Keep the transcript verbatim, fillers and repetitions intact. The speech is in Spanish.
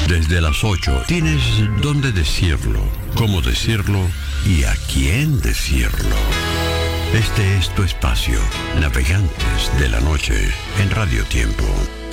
Desde las ocho tienes dónde decirlo, cómo decirlo y a quién decirlo. Este es tu espacio, Navegantes de la Noche, en Radio Tiempo.